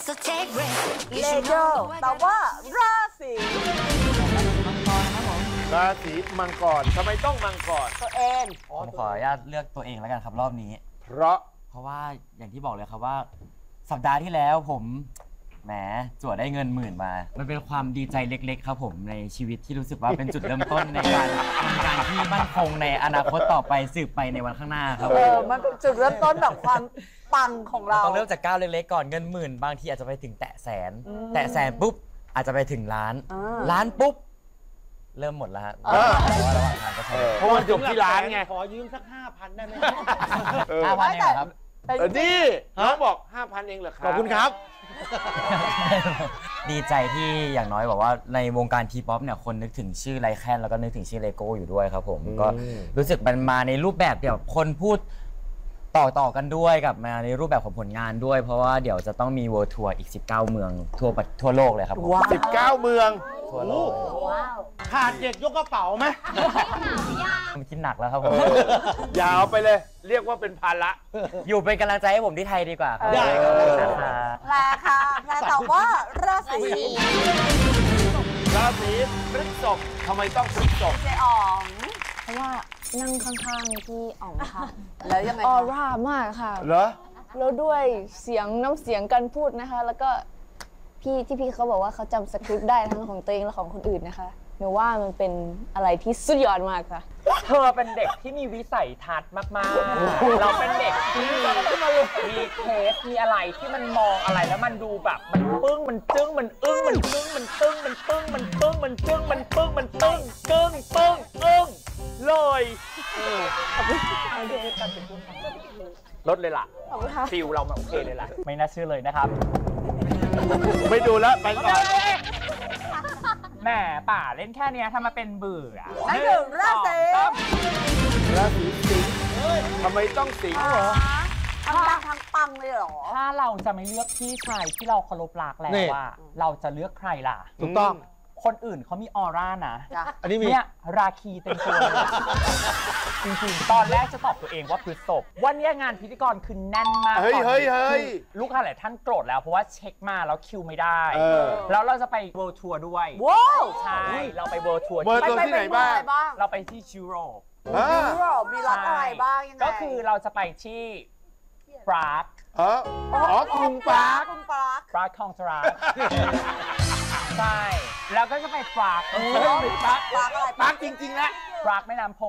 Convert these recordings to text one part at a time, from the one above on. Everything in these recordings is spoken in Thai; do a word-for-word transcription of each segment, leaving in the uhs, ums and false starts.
เลโก้ตอบว่าราศีราศีมังกรทำไมต้องมังกรตัวเองผมขออนุญาตเลือกตัวเองแล้วกันครับรอบนี้เพราะเพราะว่าอย่างที่บอกเลยครับว่า สัปดาห์ที่แล้วผมแหมจั่วได้เงินหมื่นมา มันเป็นความดีใจเล็กๆครับผมในชีวิตที่รู้สึกว่าเป็นจุดเริ่มต้นในการทำงานที่มั่นคงในอนาคตต่อไปสืบไปในวันข้างหน้าครับเออมันเป็นจุดเริ่มต้นแบบความปังของเราต้องเริ่มจากก้าวเล็กๆก่อนเงินหมื่นบางทีอาจจะไปถึงแตะแสน แตะแสนปุ๊บอาจจะไปถึงล้านล้านปุ๊บเริ่มหมดแล้วฮะเพราะว่าระหว่างทางก็ใช้เพราะมันจบที่ร้านไงขอยืมสักห้าพันได้ไหมห้าพันเองเหรอครับเออนี่น้องบอก ห้าพัน เองเหรอครับขอบคุณครับดีใจที่อย่างน้อยบอกว่าในวงการทีป๊อปเนี่ยคนนึกถึงชื่อไลแคนแล้วก็นึกถึงชื่อเลโก้อยู่ด้วยครับผมก็รู้สึกมันมาในรูปแบบเดี๋ยวคนพูดต่อต่อกันด้วยกับมาในรูปแบบของผลงานด้วย เพราะว่าเดี๋ยวจะต้องมีเวิลด์ทัวร์อีกสิบเก้าเมืองทั่วประทั่วโลกเลยครับผมสิบเก้าเมืองทั่วโลกขาดเด็กยกกระเป๋าไหมมันคิดหนักแล้วครับผมยาวไปเลย เรียกว่าเป็นภาระอยู่เป็นกำลังใจให้ผมที่ไทยดีกว่าครับได้ครับนะครับแพรค่ะแพรตอบว่าราศีราศีพฤษภทำไมต้องพฤษภเจอ๋องเพราะว่านั่งข้างๆพี่อ๋องค่ะแล้วยังไงออคะร่ามากค่ะเหรอแล้วด้วยเสียงน้ำเสียงการพูดนะคะ แล้วก็พี่ที่พี่เขาบอกว่าเขาจำสคริปต์ได้ทั้งของตัวเองและของคนอื่นนะคะหนูว่ามันเป็นอะไรที่สุดยอดมากค่ะเธอเป็นเด็กที่มีวิสัยทัศน์มากๆ เราเป็นเด็กที่มีเคสมีอะไรที่มันมองอะไรแล้วมันดูแบบมันปึ้งมันจึ้งมันอึ้งมันจึ้งมันตึ้งมันปึ้งมันปึ้งมันจึ้งมันปึ้งมันตึ้งกึ้งปึ้งอึ้งเลยลดเลยล่ะฟิลเรามาโอเคเลยล่ะไม่น่าเชื่อเลยนะครับไม่ดูแล้วไปก่อนแหมป่าเล่นแค่เนี้ยทำมาเป็นเบื่อนั่นคือราศีราศีสิงห์ทำไมต้องสิงห์เหรอทั้งดังทั้งปังเลยเหรอถ้าเราจะไม่เลือกพี่ชายที่เราเคารพรักแล้วนี่ว่าเราจะเลือกใครล่ะถูกต้องคนอื่นเขามีออร่านะจ้ะอันนี้มีเนี่ยราคีเต็มตัวเลย จริงๆ ตอนแรกจะตอบตัวเองว่าพฤษภวันนี้งานพิธีกรคือแน่นมากเฮ้ยตอนนี้เฮ้ยเฮ้ยลูกค้าหลายท่านโกรธแล้วเพราะว่าเช็คมาแล้วคิวไม่ได้เออแล้วเราจะไปเวิลด์ทัวร์ด้วยว้าวใช่เราไปเวิลด์ทัวร์เวิลด์ไปทัวร์ไปที่ไหนเป็นเมืองอะไรบ้างเราไปที่ยุโรปอ่ายุโรปมีรัฐอะไรบ้างยังไงก็คือเราจะไปที่ปรากเอออ๋อกรุงปรากกรุงปรากปรากคองสราใช่ แล้วก็จะไปปรากเออปรากปรากอะไรปรากจริงๆนะปรากแม่น้ำโพ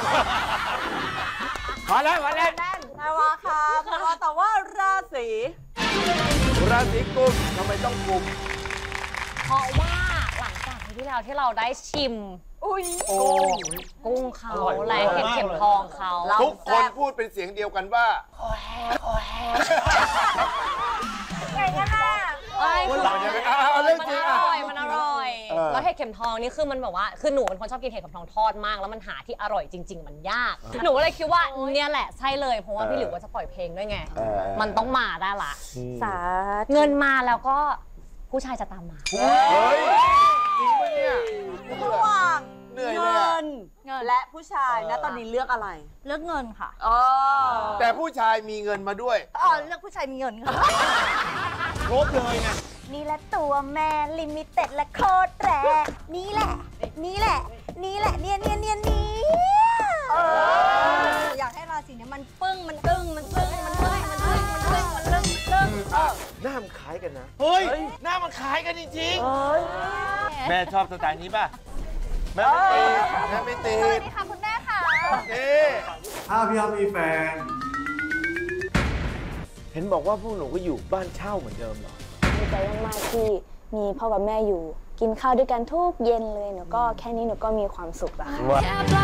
พอแล้วพอแล้วแน่นนาวาค่ะแพรตอบว่าราศีราศีกุมทำไมต้องกุมเพราะว่าหลังจากที่แล้วที่เราได้ชิมอุ้ยกุ้งเขาและเห็ดเข็มทองเขาทุกคนพูดเป็นเสียงเดียวกันว่าไงกันน่ะเอ้ยคือเอาอย่างนั้นเอาเอาเรื่องมันจริงออ่ะร่อยมันอร่อยเออแล้วเห็ดเข็มทองนี่คือมันแบบว่าคือหนูเป็นคนชอบกินเห็ดเข็มทองทอดมาก แล้วมันหาที่อร่อยจริง ๆ มันยาก หนูก็เลยคิดว่าเนี่ยแหละใช่เลยเพราะว่าพี่หลิวก็จะปล่อยเพลงด้วยไงเออมันต้องมาได้ละสาเงินมาแล้วก็ผู้ชายจะตามมาเฮ้ยจริงปะเนี่ยระหว่างเหนื่อยเลยเงิอะนและผู้ชายนะตอนนี้เลือกอะไรเลือกเงินค่ะอ๋อแต่ผู้ชายมีเงินมาด้วยอ๋อเลือกผู้ชายมีเงินค่ะครบเลยไงนี่แหละตัวแม่ลิมิเต็ดและโคตรแรงนี่แหละ นี่แหละ นี่แหละเนี่ยเนี่ยเนี่ยเนี่ยอยากให้ราศีเนี้ยมันปึ้งมันตึ้งมันตึ้งมันตึ้งมันตึ้งมันตึ้งมันตึ้งมันตึ้งหน้ามันคล้ายกันนะเฮ้ย หน้ามันคล้ายกันจริงแม่ชอบสไตล์นี้ป่ะ แม่ไม่ติดแม่ไม่ติสวัดสดีค่ะคุณแม่ค่ะนี่ถ้าพี่อ๊อฟมีแฟนเห็นบอกว่าพวกหนูก็อยู่บ้านเช่าเหมือนเดิมเหรอดีใจมากๆที่มีพ่อกับแม่อยู่ กินข้าวด้วยกันทุกเย็นเลยหนูก็แค่นี้หนูก็มีความสุขแล้วค่ะ